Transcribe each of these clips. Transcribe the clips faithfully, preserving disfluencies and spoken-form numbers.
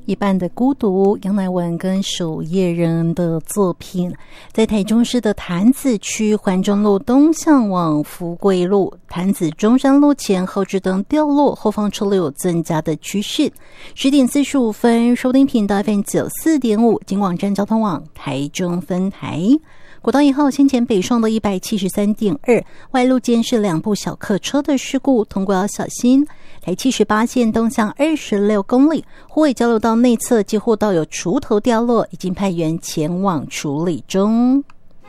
一半的孤独，杨乃文跟守夜人的作品。在台中市的潭子区环中路东向往福贵路潭子中山路前后置灯掉落，后方车流有增加的趋势。十点四十五分，收听频道 F M 九四点五，金广站交通网台中分台。国道一号先前北上的 一百七十三点二， 外路间是两部小客车的事故，通过要小心。台七十八线东向二十六公里，虎尾交流道内侧接获到有锄头掉落，已经派员前往处理中。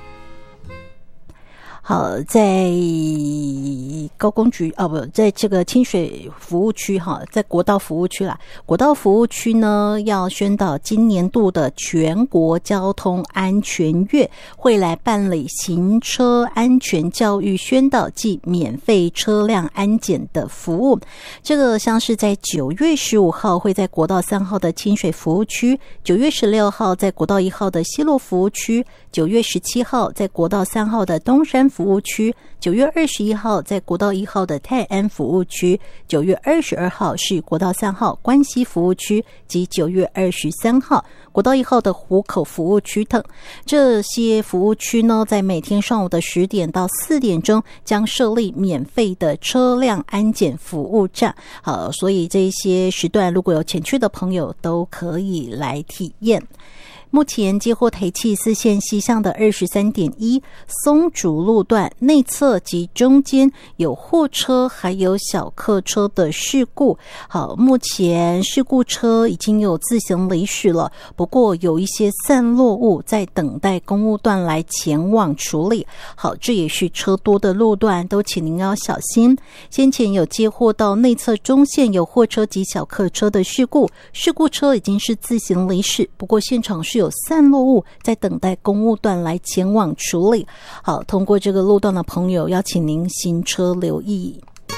好，在高工局哦不，在这个清水服务区哈，在国道服务区啦。国道服务区呢，要宣导今年度的全国交通安全月，会来办理行车安全教育宣导及免费车辆安检的服务。这个像是在九月十五号会在国道三号的清水服务区，九月十六号在国道一号的西螺服务区，九月十七号在国道三号的东山服务区，九月二十一号在国道一号的泰安服务区，九月二十二号是国道三号关西服务区及九月二十三号国道一号的湖口服务区等。这些服务区呢，在每天上午的十点到四点钟将设立免费的车辆安检服务站。好，所以这些时段如果有前去的朋友都可以来体验。目前接获台七四线西向的 二十三点一 松竹路段内侧及中间有货车还有小客车的事故。好，目前事故车已经有自行离驶了，不过有一些散落物在等待公务段来前往处理。好，这也是车多的路段，都请您要小心。先前有接获到内侧中线有货车及小客车的事故，事故车已经是自行离驶，不过现场是有有散落物在等待公务段来前往处理。好，通过这个路段的朋友，邀请您行车留意。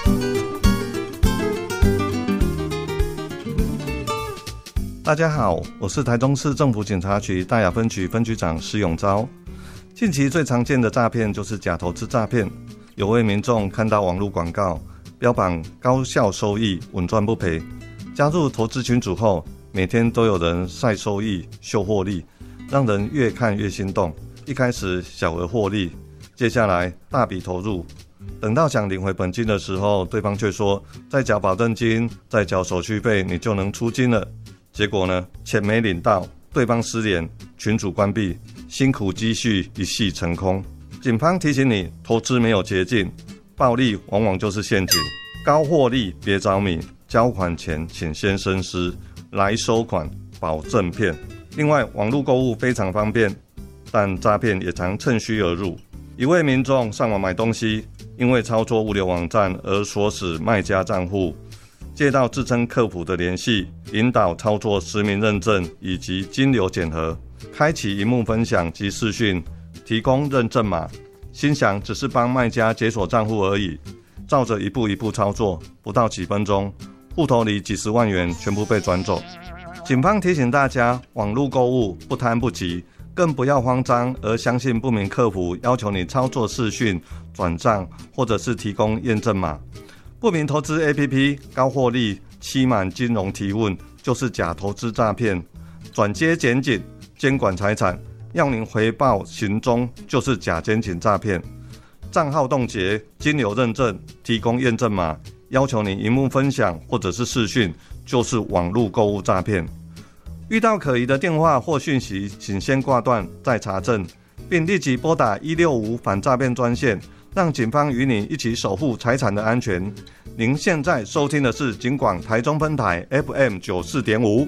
大家好，我是台中市政府警察局大雅分局分局长施永昭。近期最常见的诈骗就是假投资诈骗，有位民众看到网络广告，标榜高效收益、稳赚不赔，加入投资群组后，每天都有人晒收益、秀获利，让人越看越心动。一开始小额获利，接下来大笔投入，等到想领回本金的时候，对方却说再缴保证金、再缴手续费，你就能出金了。结果呢，钱没领到，对方失联，群组关闭，辛苦积蓄一夕成空。警方提醒你，投资没有捷径，暴利往往就是陷阱，高获利别着迷，交款前请先深思。来收款，保证骗。另外，网络购物非常方便，但诈骗也常趁虚而入。一位民众上网买东西，因为操作物流网站而锁死卖家账户，接到自称客服的联系，引导操作实名认证以及金流检核，开启萤幕分享及视讯，提供认证码，心想只是帮卖家解锁账户而已，照着一步一步操作，不到几分钟，户头里几十万元全部被转走。警方提醒大家，网络购物不贪不急，更不要慌张而相信不明客服要求你操作视讯、转账或者是提供验证码。不明投资 A P P 高获利、欺瞒金融提问就是假投资诈骗，转接检警监管财产，要您回报行踪就是假监警诈骗。账号冻结、金流认证、提供验证码，要求你萤幕分享或者是视讯，就是网络购物诈骗。遇到可疑的电话或讯息，请先挂断再查证，并立即拨打一六五反诈骗专线，让警方与你一起守护财产的安全。您现在收听的是警广台中分台 F M 九四点五。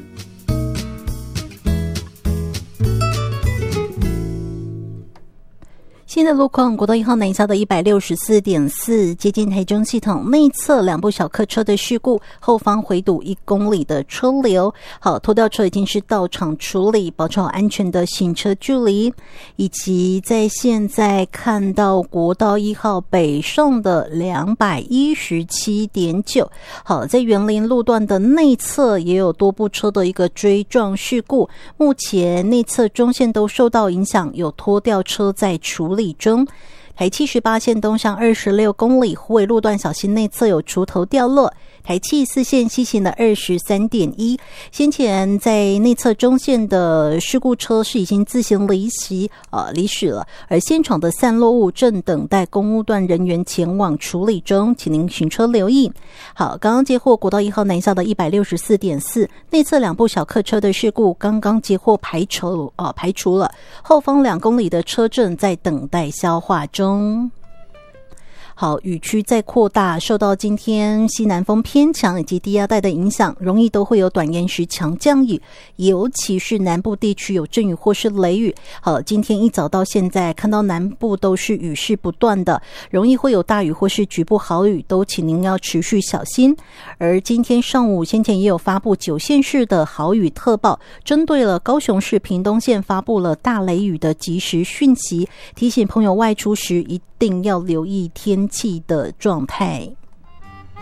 现在路况，国道一号南下的 一百六十四点四 接近台中系统内侧两部小客车的事故，后方回堵一公里的车流。好，拖吊车已经是到场处理，保持好安全的行车距离。以及在现在看到国道一号北上的 两百一十七点九， 好，在园林路段的内侧也有多部车的一个追撞事故，目前内侧中线都受到影响，有拖吊车在处理中。 台七十八线东上二十六公里，虎尾路段小心内侧有锄头掉落。台七四线西行的二十三点一，先前在内侧中线的事故车是已经自行离席呃离驶了，而现场的散落物正等待公务段人员前往处理中，请您行车留意。好，刚刚接获国道一号南下的一百六十四点四，内侧两部小客车的事故刚刚接获排除呃排除了，后方两公里的车阵在等待消化中。好，雨区在扩大，受到今天西南风偏强以及低压带的影响，容易都会有短延时强降雨，尤其是南部地区有阵雨或是雷雨。好，今天一早到现在看到南部都是雨势不断的，容易会有大雨或是局部豪雨，都请您要持续小心。而今天上午先前也有发布九县市的豪雨特报，针对了高雄市屏东县发布了大雷雨的即时讯息，提醒朋友外出时一定要留意天气的状态。